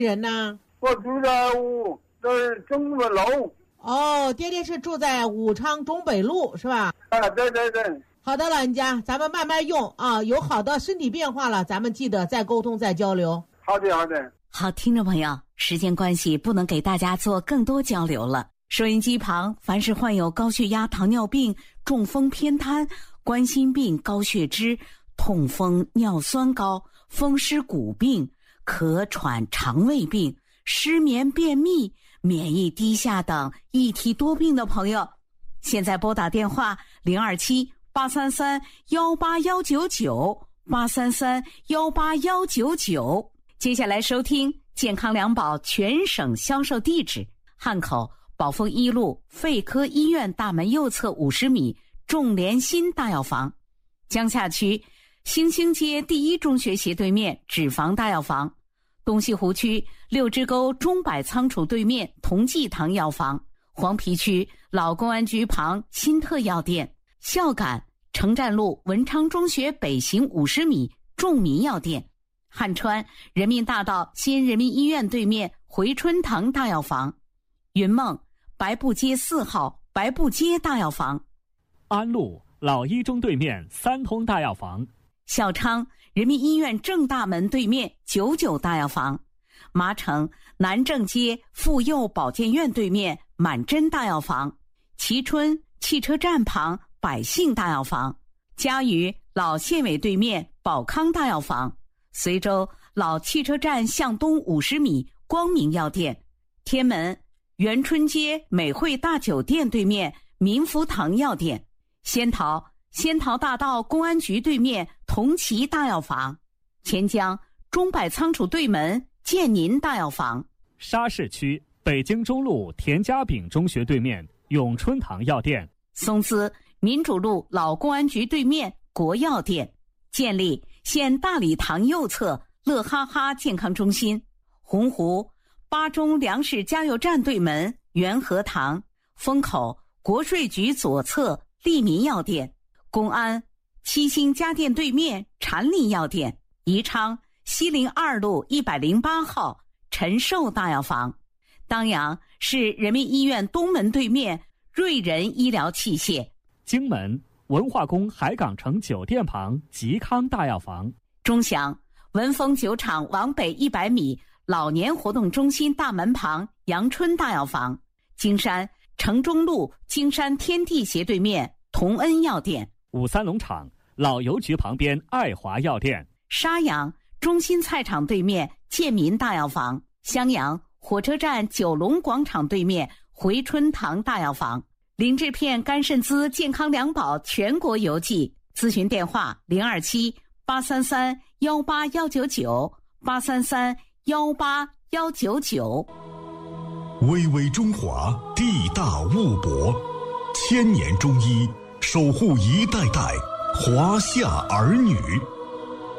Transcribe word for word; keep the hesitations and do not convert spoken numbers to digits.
人呢？ 我住在武这中北路。 哦，爹爹是住在武昌中北路是吧？ 啊，对对对。 好的，老人家，咱们慢慢用啊，有好的身体变化了，咱们记得再沟通再交流。 好的好的。 好，听众朋友，时间关系不能给大家做更多交流了。收音机旁凡是患有高血压、糖尿病、中风偏瘫、冠心病、高血脂、痛风、尿酸高、风湿骨病、咳喘、肠胃病、失眠、便秘、免疫低下等一体多病的朋友，现在拨打电话零二七八三三幺八幺九九八三三幺八幺九九。接下来收听健康良宝全省销售地址：汉口宝丰一路肺科医院大门右侧五十米众联心大药房，江夏区兴兴街第一中学斜对面脂肪大药房，东西湖区六支沟中百仓储对面同济堂药房，黄陂区老公安局旁新特药店，孝感城站路文昌中学北行五十米众民药店，汉川人民大道新人民医院对面回春堂大药房，云梦白布街四号白布街大药房， 安路老一中对面三通大药房， 孝昌人民医院正大门对面九九大药房，麻城南正街妇幼保健院对面满珍大药房，蕲春汽车站旁百姓大药房，嘉鱼老县委对面宝康大药房，随州老汽车站向东五十米光明药店，天门元春街美汇大酒店对面民福堂药店，仙桃仙桃大道公安局对面同齐大药房，钱江中百仓储对门建宁大药房， 沙市区北京中路田家炳中学对面永春堂药店， 松滋民主路老公安局对面国药店，建立县大礼堂右侧乐哈哈健康中心，洪湖八中粮食加油站对门元和堂，风口国税局左侧利民药店，公安七星家电对面禅林药店，宜昌西陵二路一百零八号陈寿大药房，当阳市人民医院东门对面瑞仁医疗器械， 荆门文化宫海港城酒店旁吉康大药房， 钟祥文峰酒厂往北一百米老年活动中心大门旁阳春大药房，金山城中路金山天地斜对面同恩药店， 五三农场老邮局旁边爱华药店， 沙阳中心菜场对面建民大药房，襄阳火车站九龙广场对面回春堂大药房，林制片肝肾滋健康良宝全国邮寄，咨询电话零二七八三三幺八幺九九八三三幺八幺九九。 巍巍中华，地大物博，千年中医守护一代代华夏儿女。